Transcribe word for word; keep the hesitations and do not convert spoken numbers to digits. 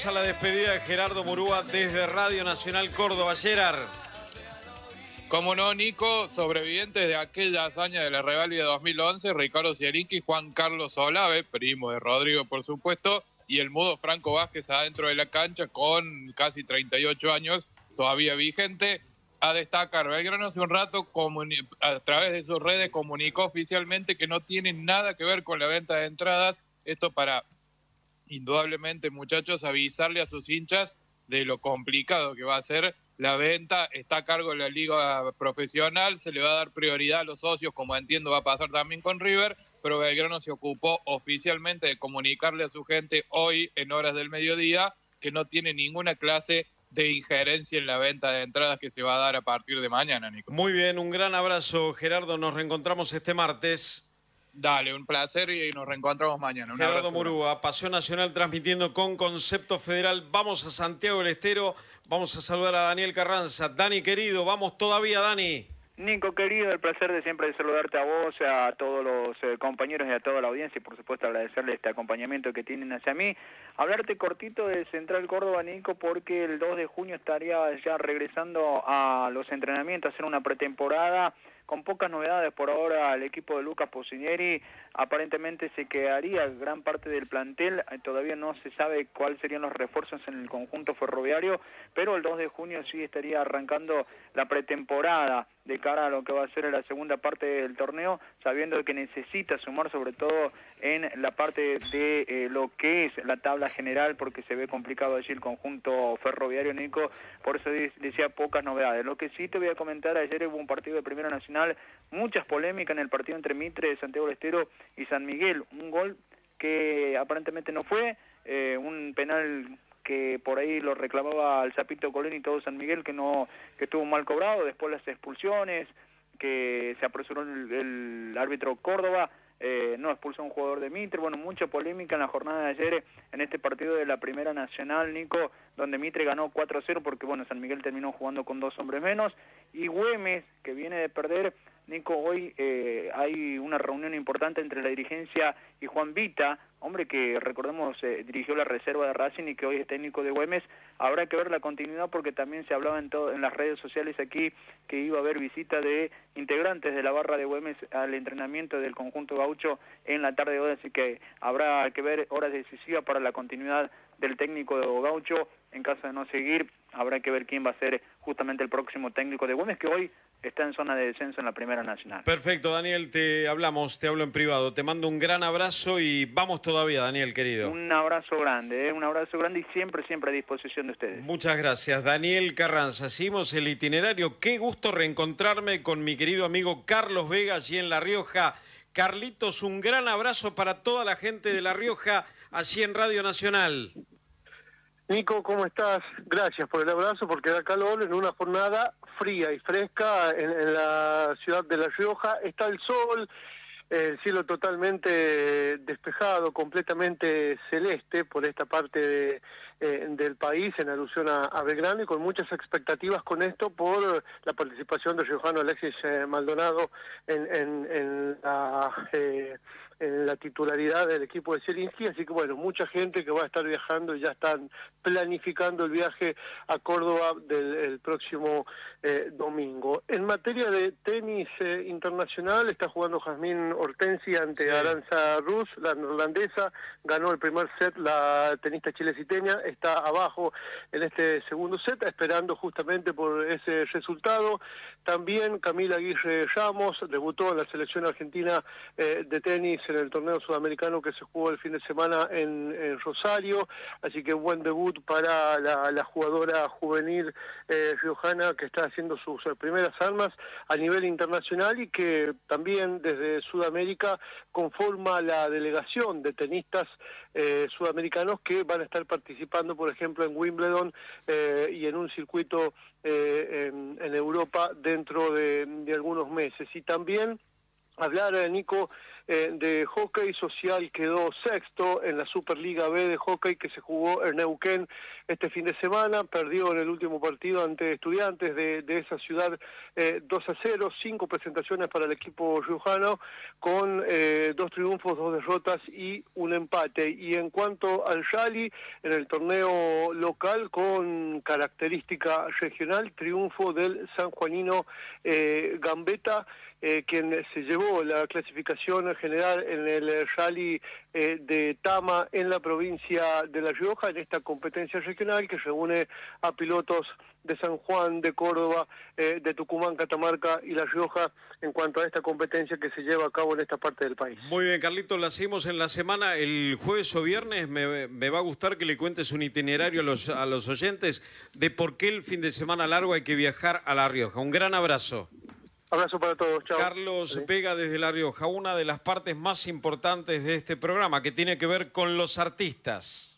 A la despedida de Gerardo Murúa desde Radio Nacional Córdoba. Gerard. Como no, Nico, sobrevivientes de aquella hazaña de la reválida dos mil once, Ricardo Siericki, Juan Carlos Olave, primo de Rodrigo, por supuesto, y el mudo Franco Vázquez adentro de la cancha con casi treinta y ocho años, todavía vigente. A destacar, Belgrano hace un rato, a través de sus redes, comunicó oficialmente que no tiene nada que ver con la venta de entradas. Esto para, indudablemente, muchachos, avisarle a sus hinchas de lo complicado que va a ser la venta. Está a cargo de la liga profesional, se le va a dar prioridad a los socios, como entiendo va a pasar también con River, pero Belgrano se ocupó oficialmente de comunicarle a su gente hoy, en horas del mediodía, que no tiene ninguna clase de injerencia en la venta de entradas que se va a dar a partir de mañana, Nico. Muy bien, un gran abrazo, Gerardo. Nos reencontramos este martes. Dale, un placer y nos reencontramos mañana. Un Gerardo abrazo. Murúa, Pasión Nacional transmitiendo con Concepto Federal. Vamos a Santiago del Estero, vamos a saludar a Daniel Carranza. Dani, querido, vamos todavía, Dani. Nico, querido, el placer de siempre de saludarte a vos, a todos los eh, compañeros y a toda la audiencia, y por supuesto agradecerle este acompañamiento que tienen hacia mí. Hablarte cortito de Central Córdoba, Nico, porque el dos de junio estaría ya regresando a los entrenamientos, a hacer una pretemporada con pocas novedades por ahora. El equipo de Lucas Pusineri aparentemente se quedaría gran parte del plantel, todavía no se sabe cuáles serían los refuerzos en el conjunto ferroviario, pero el dos de junio sí estaría arrancando la pretemporada de cara a lo que va a ser la segunda parte del torneo, sabiendo que necesita sumar sobre todo en la parte de eh, lo que es la tabla general, porque se ve complicado allí el conjunto ferroviario, Nico, por eso decía pocas novedades. Lo que sí te voy a comentar, ayer hubo un partido de Primera Nacional, muchas polémicas en el partido entre Mitre de Santiago del Estero y San Miguel, un gol que aparentemente no fue, eh, un penal que por ahí lo reclamaba el Zapito Colén y todo San Miguel, que no que estuvo mal cobrado, después las expulsiones, que se apresuró el, el árbitro Córdoba, eh, no expulsó a un jugador de Mitre. Bueno, mucha polémica en la jornada de ayer en este partido de la Primera Nacional, Nico, donde Mitre ganó cuatro a cero porque, bueno, San Miguel terminó jugando con dos hombres menos, y Güemes, que viene de perder, Nico, hoy eh, hay una reunión importante entre la dirigencia y Juan Vita, hombre que, recordemos, eh, dirigió la reserva de Racing y que hoy es técnico de Güemes. Habrá que ver la continuidad porque también se hablaba en, todo, en las redes sociales aquí que iba a haber visita de integrantes de la barra de Güemes al entrenamiento del conjunto gaucho en la tarde de hoy, así que habrá que ver horas decisivas para la continuidad del técnico de gaucho. En caso de no seguir, habrá que ver quién va a ser justamente el próximo técnico de Güemes, que hoy está en zona de descenso en la Primera Nacional. Perfecto, Daniel, te hablamos, te hablo en privado. Te mando un gran abrazo y vamos todavía, Daniel, querido. Un abrazo grande, ¿eh? un abrazo grande y siempre, siempre a disposición de ustedes. Muchas gracias, Daniel Carranza. Seguimos el itinerario. Qué gusto reencontrarme con mi querido amigo Carlos Vega allí en La Rioja. Carlitos, un gran abrazo para toda la gente de La Rioja allí en Radio Nacional. Nico, ¿cómo estás? Gracias por el abrazo, porque da calor en una jornada fría y fresca en, en la ciudad de La Rioja. Está el sol, el cielo totalmente despejado, completamente celeste por esta parte de, eh, del país, en alusión a, a Belgrano, y con muchas expectativas con esto por la participación del riojano Alexis eh, Maldonado en, en, en la... Eh, en la titularidad del equipo de Zielinski, así que bueno, mucha gente que va a estar viajando y ya están planificando el viaje a Córdoba del el próximo eh, domingo. En materia de tenis eh, internacional, está jugando Jazmín Hortensi ante sí. Aranza Rus, la neerlandesa, ganó el primer set la tenista chileciteña, está abajo en este segundo set, esperando justamente por ese resultado. También Camila Aguirre Ramos debutó en la selección argentina eh, de tenis en el torneo sudamericano que se jugó el fin de semana en, en Rosario, así que buen debut para la, la jugadora juvenil eh, riojana, que está haciendo sus eh, primeras armas a nivel internacional y que también desde Sudamérica conforma la delegación de tenistas eh, sudamericanos que van a estar participando, por ejemplo, en Wimbledon eh, y en un circuito eh, en, en Europa dentro de, de algunos meses. Y también hablar, Nico, eh, de hockey social quedó sexto en la Superliga B de hockey que se jugó en Neuquén este fin de semana, perdió en el último partido ante Estudiantes de, de esa ciudad eh, dos a cero, cinco presentaciones para el equipo riojano con eh, dos triunfos, dos derrotas y un empate. Y en cuanto al rally, en el torneo local con característica regional, triunfo del sanjuanino eh, Gambetta, eh, quien se llevó la clasificación general en el rally eh, de Tama en la provincia de La Rioja, en esta competencia regional que reúne a pilotos de San Juan, de Córdoba, eh, de Tucumán, Catamarca y La Rioja en cuanto a esta competencia que se lleva a cabo en esta parte del país. Muy bien, Carlitos, la seguimos en la semana. El jueves o viernes me, me va a gustar que le cuentes un itinerario a los, a los oyentes de por qué el fin de semana largo hay que viajar a La Rioja. Un gran abrazo. Abrazo para todos, chao. Carlos ¿Sí? Vega desde La Rioja, una de las partes más importantes de este programa que tiene que ver con los artistas.